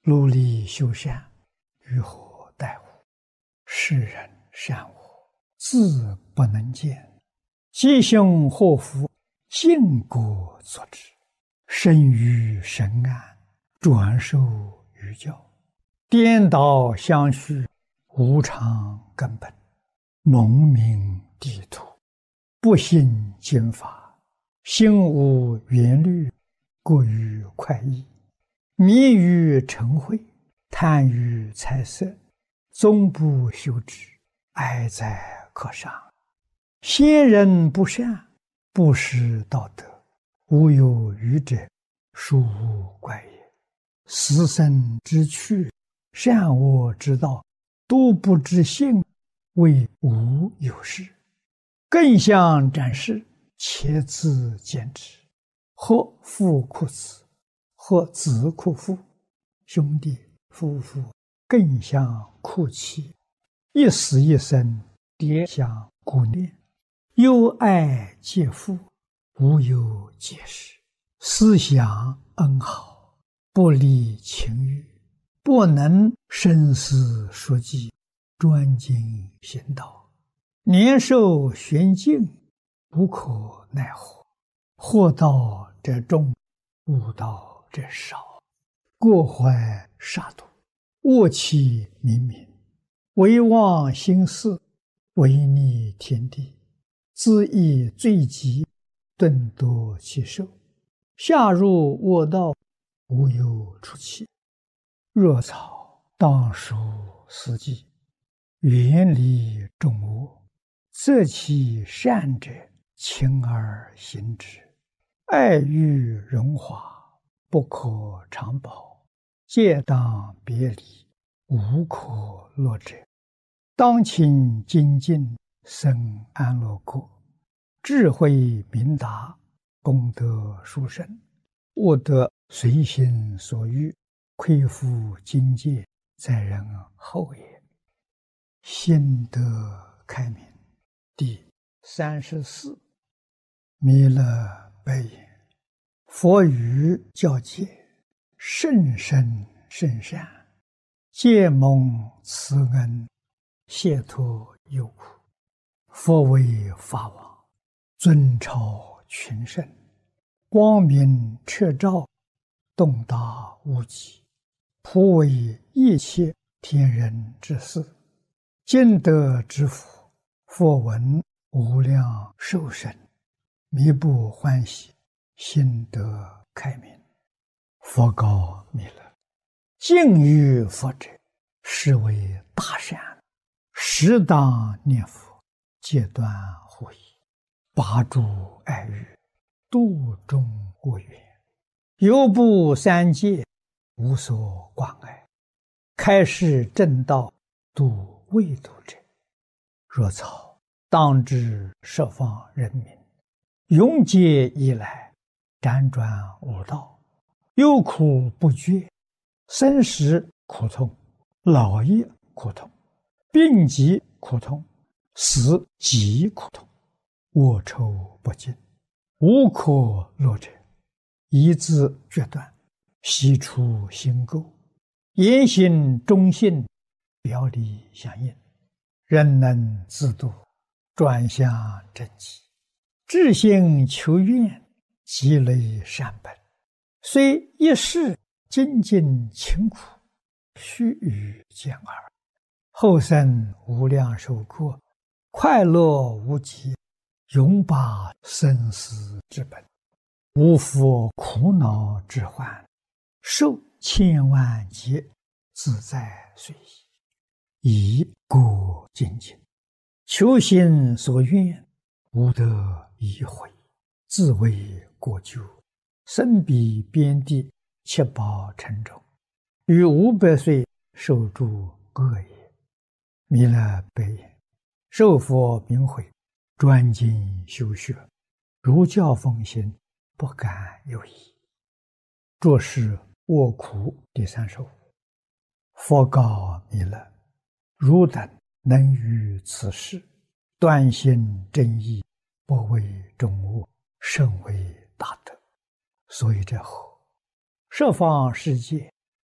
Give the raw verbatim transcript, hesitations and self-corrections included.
努力修善，于何待乎？世人善恶，自不能见。吉凶祸福，因果作之。生于神安，转受于教。颠倒相续，无常根本。蒙名地土，不信经法，心无缘虑，过于快意。迷于嗔恚，贪于财色，终不修之，哀哉可伤！先人不善，不识道德，无有余者，殊无怪也。死生之趣，善恶之道，都不知性，谓无有事。更相展示，且自见之。或父哭子，或子哭父，兄弟夫妇更相哭泣，一死一生，迭相顾念。忧爱皆父，无有解释。思想恩好，不离情欲，不能生死熟记，专精行道。年寿玄静，无可奈何。祸道者众，悟道者少。过怀杀戮，恶气冥冥，唯忘心事，违逆天地。恣意罪极，顿夺其寿。下入恶道，无有出期。若草当属死地，远离众恶，择其善者，勤而行之。爱欲荣华，不可长保，戒当别离，无可乐者。当勤精进，生安乐国。智慧明达，功德殊胜。悟得随心所欲，亏负境界，在人后也。心得开明。第三十四。弥勒白言：佛语教诫，甚深甚善，皆蒙慈恩，解脱忧苦。佛为法王，尊超群圣，光明彻照，洞达无极，普为一切天人之事。今得之福，佛闻无量寿生，弥不欢喜，心得开明。佛告弥勒：敬于佛者，是为大善，适当念佛，戒断护疑，拔诸爱欲，度众恶缘，犹布三界，无所关爱，开示正道，度未度者。若草当知十方人民，永劫以来，辗转无道，忧苦不绝，生死苦痛，老业苦痛，病疾苦痛，死极苦痛，恶臭不尽，无可乐者。一字决断，悉出心垢，言行忠信，表里相应，人能自度，转向正极。至心求愿，积累善本，虽一世精进勤苦，须臾见耳。后生无量寿过，快乐无极，永拔生死之本，无复苦恼之患，受千万劫，自在随意。以过精进，求心所愿，无得已悔，自为过咎，身彼边地，七宝沉重，于五百岁受诸恶也。弥勒白言：受佛名诲，专精修学，如教奉行，不敢有疑。作是卧苦第三十五。佛告弥勒：汝等能于此事，断心正义，不为众恶，甚为大德。所以这后十方世界